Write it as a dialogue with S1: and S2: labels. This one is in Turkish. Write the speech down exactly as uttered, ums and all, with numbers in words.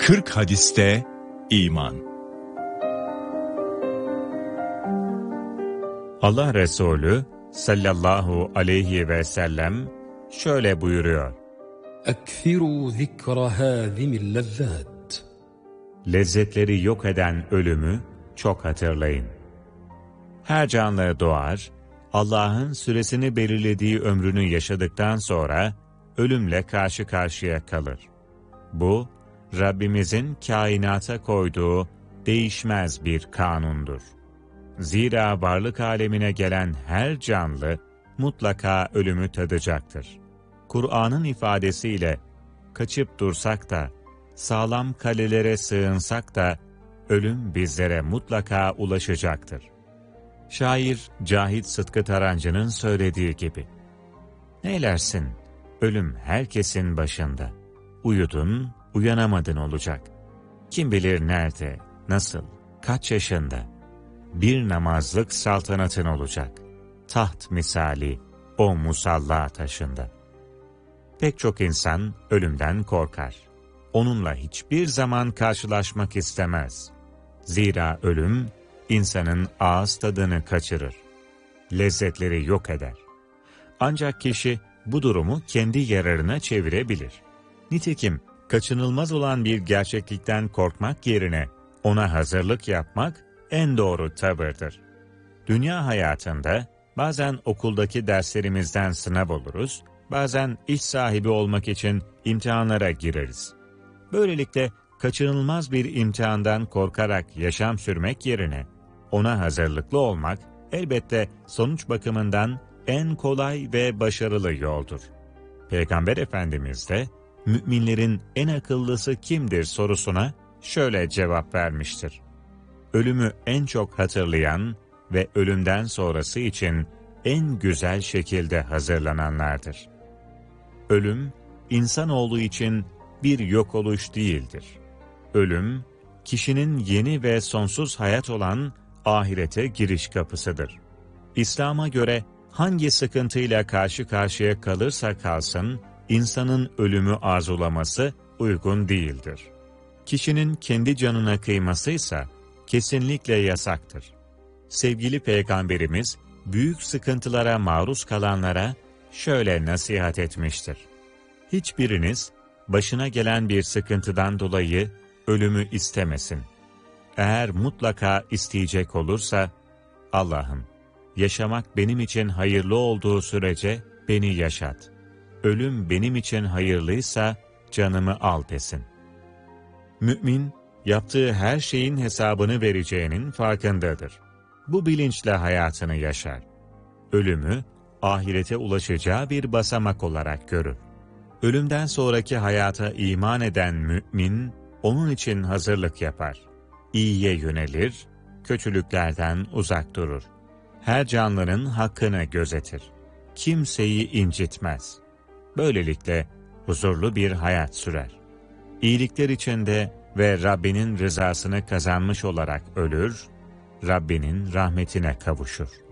S1: kırk hadiste iman.
S2: Allah Resulü sallallahu aleyhi ve sellem şöyle buyuruyor:
S3: اَكْثِرُوا ذِكْرَ هَذِمِ اللَّذَّاتِ
S2: Lezzetleri yok eden ölümü çok hatırlayın. Her canlı doğar, Allah'ın süresini belirlediği ömrünü yaşadıktan sonra ölümle karşı karşıya kalır. Bu, Rabbimizin kainata koyduğu değişmez bir kanundur. Zira varlık alemine gelen her canlı mutlaka ölümü tadacaktır. Kur'an'ın ifadesiyle kaçıp dursak da, sağlam kalelere sığınsak da ölüm bizlere mutlaka ulaşacaktır. Şair Cahit Sıtkı Tarancı'nın söylediği gibi, "Neylersin, ölüm herkesin başında. Uyudun, uyanamadın olacak. Kim bilir nerede, nasıl, kaç yaşında. Bir namazlık saltanatın olacak. Taht misali o musalla taşında." Pek çok insan ölümden korkar. Onunla hiçbir zaman karşılaşmak istemez. Zira ölüm, insanın ağız tadını kaçırır. Lezzetleri yok eder. Ancak kişi bu durumu kendi yararına çevirebilir. Nitekim kaçınılmaz olan bir gerçeklikten korkmak yerine ona hazırlık yapmak en doğru tavırdır. Dünya hayatında bazen okuldaki derslerimizden sınav oluruz, bazen iş sahibi olmak için imtihanlara gireriz. Böylelikle kaçınılmaz bir imtihandan korkarak yaşam sürmek yerine ona hazırlıklı olmak elbette sonuç bakımından en kolay ve başarılı yoldur. Peygamber Efendimiz de müminlerin en akıllısı kimdir sorusuna şöyle cevap vermiştir: Ölümü en çok hatırlayan ve ölümden sonrası için en güzel şekilde hazırlananlardır. Ölüm, insanoğlu için bir yok oluş değildir. Ölüm, kişinin yeni ve sonsuz hayat olan ahirete giriş kapısıdır. İslam'a göre hangi sıkıntıyla karşı karşıya kalırsa kalsın, insanın ölümü arzulaması uygun değildir. Kişinin kendi canına kıymasıysa kesinlikle yasaktır. Sevgili Peygamberimiz, büyük sıkıntılara maruz kalanlara şöyle nasihat etmiştir: Hiçbiriniz başına gelen bir sıkıntıdan dolayı ölümü istemesin. Eğer mutlaka isteyecek olursa, Allah'ım, yaşamak benim için hayırlı olduğu sürece beni yaşat. Ölüm benim için hayırlıysa canımı al desin. Mümin, yaptığı her şeyin hesabını vereceğinin farkındadır. Bu bilinçle hayatını yaşar. Ölümü, ahirete ulaşacağı bir basamak olarak görür. Ölümden sonraki hayata iman eden mümin, onun için hazırlık yapar. İyiye yönelir, kötülüklerden uzak durur. Her canlının hakkını gözetir. Kimseyi incitmez. Böylelikle huzurlu bir hayat sürer. İyilikler içinde ve Rabbinin rızasını kazanmış olarak ölür, Rabbinin rahmetine kavuşur.